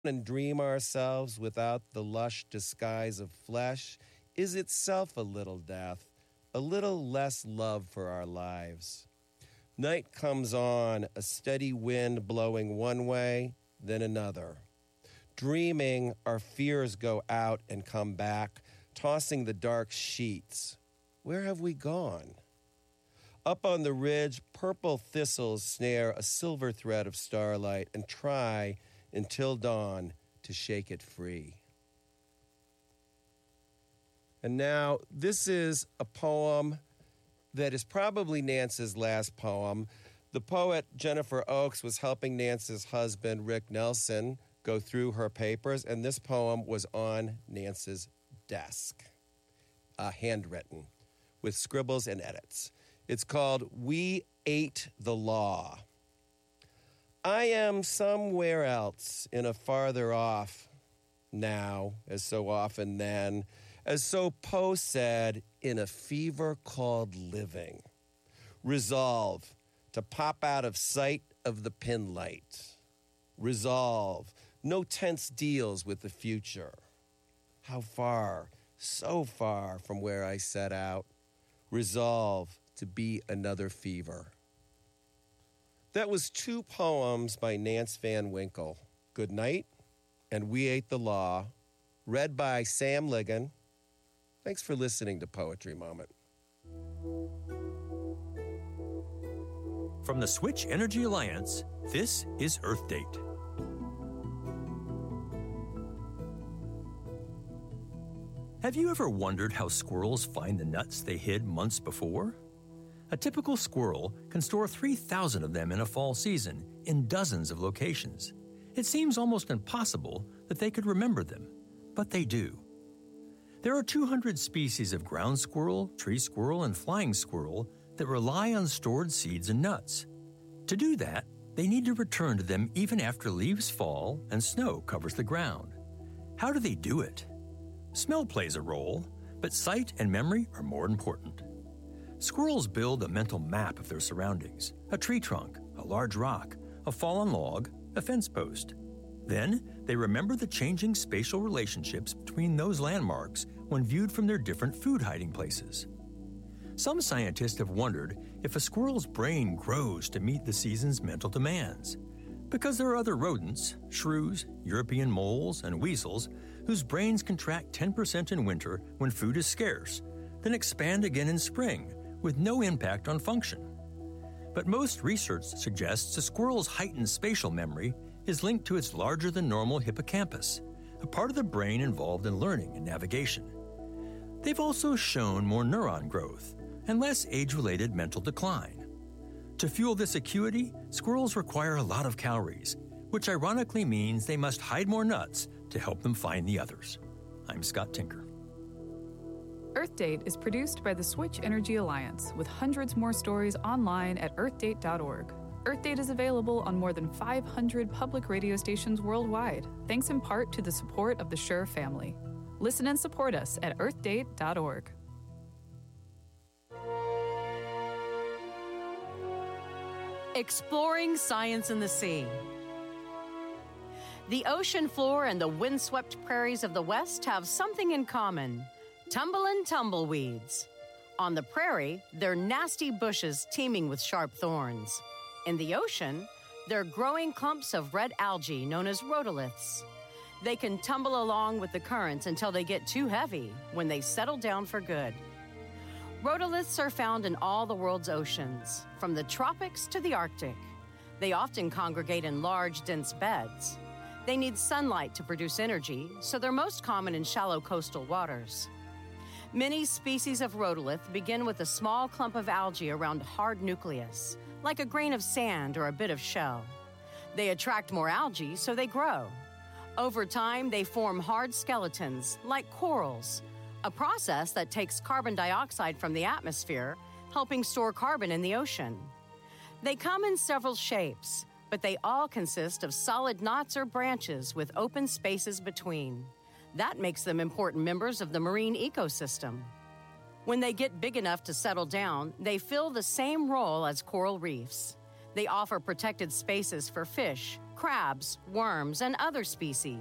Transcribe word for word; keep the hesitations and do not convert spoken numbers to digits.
and dream ourselves without the lush disguise of flesh is itself a little death, a little less love for our lives. Night comes on, a steady wind blowing one way, then another. Dreaming, our fears go out and come back, tossing the dark sheets. Where have we gone? Up on the ridge, purple thistles snare a silver thread of starlight and try, until dawn, to shake it free. And now, this is a poem that is probably Nance's last poem. The poet Jennifer Oakes was helping Nance's husband, Rick Nelson, go through her papers, and this poem was on Nance's desk, uh, handwritten, with scribbles and edits. It's called We Ate the Law. I am somewhere else in a farther off now, as so often then, as so Poe said, in a fever called living. Resolve to pop out of sight of the pin light. Resolve, no tense deals with the future. How far, so far from where I set out. Resolve to be another fever. That was two poems by Nance Van Winkle, Good Night and We Ate the Law, read by Sam Ligon. Thanks for listening to Poetry Moment. From the Switch Energy Alliance, this is Earth Date. Have you ever wondered how squirrels find the nuts they hid months before? A typical squirrel can store three thousand of them in a fall season in dozens of locations. It seems almost impossible that they could remember them, but they do. There are two hundred species of ground squirrel, tree squirrel, and flying squirrel that rely on stored seeds and nuts. To do that, they need to return to them even after leaves fall and snow covers the ground. How do they do it? Smell plays a role, but sight and memory are more important. Squirrels build a mental map of their surroundings, a tree trunk, a large rock, a fallen log, a fence post. Then, they remember the changing spatial relationships between those landmarks when viewed from their different food hiding places. Some scientists have wondered if a squirrel's brain grows to meet the season's mental demands, because there are other rodents, shrews, European moles, and weasels, whose brains contract ten percent in winter when food is scarce, then expand again in spring, with no impact on function. But most research suggests a squirrel's heightened spatial memory is linked to its larger-than-normal hippocampus, a part of the brain involved in learning and navigation. They've also shown more neuron growth and less age-related mental decline. To fuel this acuity, squirrels require a lot of calories, which ironically means they must hide more nuts to help them find the others. I'm Scott Tinker. Earth Date is produced by the Switch Energy Alliance, with hundreds more stories online at earth date dot org. Earth Date is available on more than five hundred public radio stations worldwide, thanks in part to the support of the Shure family. Listen and support us at earth date dot org. Exploring science in the sea. The ocean floor and the windswept prairies of the West have something in common: tumblin' tumbleweeds. On the prairie, they're nasty bushes teeming with sharp thorns. In the ocean, they're growing clumps of red algae known as rhodoliths. They can tumble along with the currents until they get too heavy, when they settle down for good. Rhodoliths are found in all the world's oceans, from the tropics to the Arctic. They often congregate in large, dense beds. They need sunlight to produce energy, so they're most common in shallow coastal waters. Many species of rhodolith begin with a small clump of algae around a hard nucleus, like a grain of sand or a bit of shell. They attract more algae, so they grow. Over time, they form hard skeletons, like corals, a process that takes carbon dioxide from the atmosphere, helping store carbon in the ocean. They come in several shapes, but they all consist of solid knots or branches with open spaces between. That makes them important members of the marine ecosystem. When they get big enough to settle down, they fill the same role as coral reefs. They offer protected spaces for fish, crabs, worms, and other species.